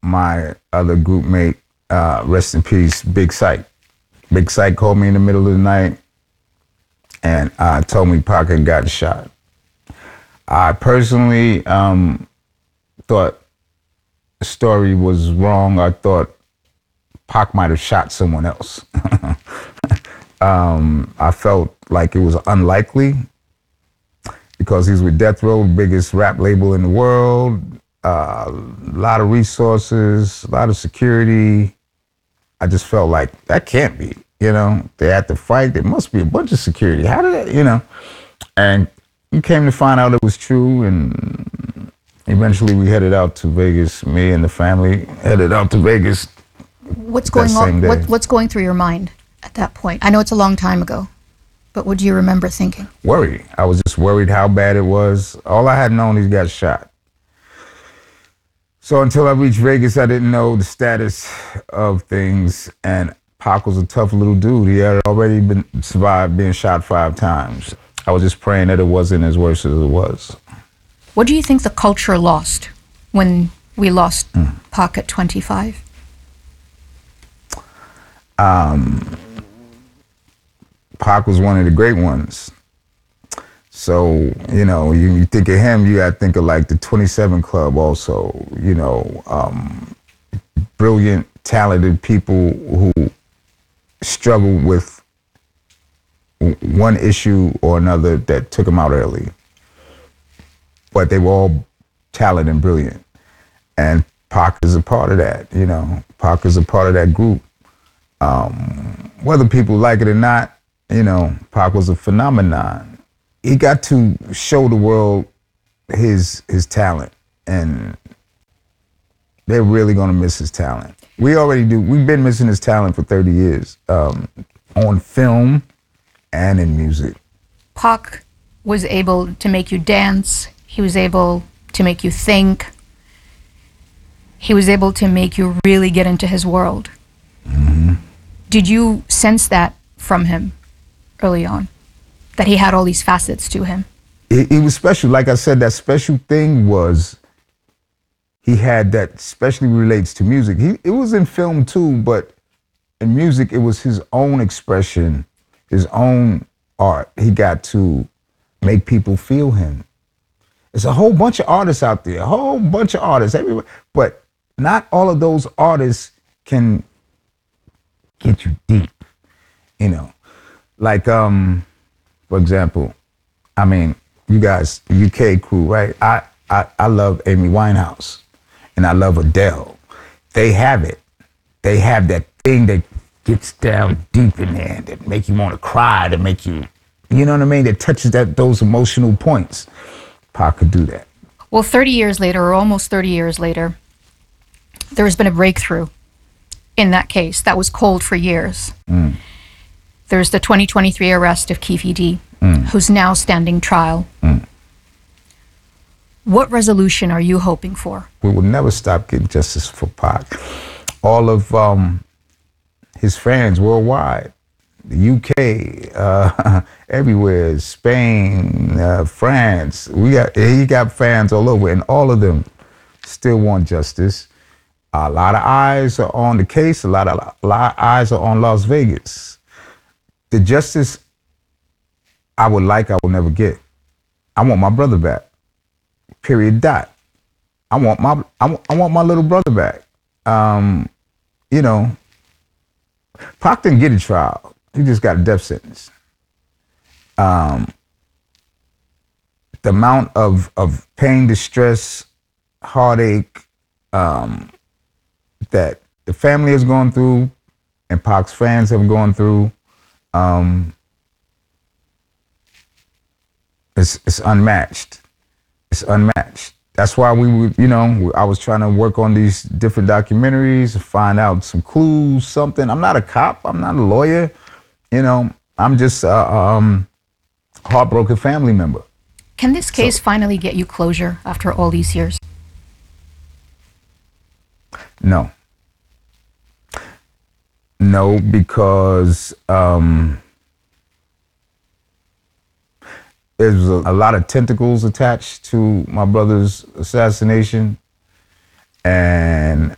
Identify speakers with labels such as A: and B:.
A: my other group mate, rest in peace, Big Sight. Big Sight called me in the middle of the night and told me Pac had gotten shot. I personally thought the story was wrong. I thought Pac might have shot someone else. I felt like it was unlikely because he's with Death Row, biggest rap label in the world, a lot of resources, a lot of security. I just felt like that can't be, they had to fight. There must be a bunch of security. How did that, And we came to find out it was true, and eventually we headed out to Vegas. Me and the family headed out to Vegas.
B: What's going on? What's going through your mind at that point? I know it's a long time ago, but what do you remember thinking?
A: Worried. I was just worried how bad it was. All I had known, he got shot. So until I reached Vegas, I didn't know the status of things. And Pac was a tough little dude. He had already survived being shot 5 times. I was just praying that it wasn't as worse as it was.
B: What do you think the culture lost when we lost Pac at 25?
A: Pac was one of the great ones. So, you think of him, you got to think of like the 27 Club also, brilliant, talented people who struggle with one issue or another that took them out early. But they were all talented and brilliant. And Pac is a part of that, Pac is a part of that group. Whether people like it or not, Pac was a phenomenon. He got to show the world his talent, and they're really gonna miss his talent. We already do. We've been missing his talent for 30 years, on film and in music.
B: Pac was able to make you dance. He was able to make you think. He was able to make you really get into his world.
A: Mm-hmm.
B: Did you sense that from him early on? That he had all these facets to him?
A: He was special. Like I said, that special thing was he had that, especially relates to music. It was in film too, but in music, it was his own expression, his own art. He got to make people feel him. There's a whole bunch of artists out there, a whole bunch of artists everywhere, but not all of those artists can get you deep, Like, for example, you guys, UK crew, right? I love Amy Winehouse and I love Adele. They have it. They have that thing that gets down deep in there that make you want to cry, that make you, that touches those emotional points. Pac could do that.
B: Well, 30 years later, or almost 30 years later, there has been a breakthrough in that case that was cold for years. There's the 2023 arrest of Keffe D, who's now standing trial. What resolution are you hoping for?
A: We will never stop getting justice for Pac. All of his fans worldwide, the UK, everywhere, Spain, France. He got fans all over, and all of them still want justice. A lot of eyes are on the case. A lot of eyes are on Las Vegas. The justice I will never get. I want my brother back. Period. Dot. I want my little brother back. Pac didn't get a trial. He just got a death sentence. The amount of pain, distress, heartache that the family has gone through and Pac's fans have gone through, it's unmatched. It's unmatched. That's why I was trying to work on these different documentaries to find out some clues, something. I'm not a cop. I'm not a lawyer. I'm just a heartbroken family member.
B: Can this case finally get you closure after all these years?
A: No. No, because there's a lot of tentacles attached to my brother's assassination. And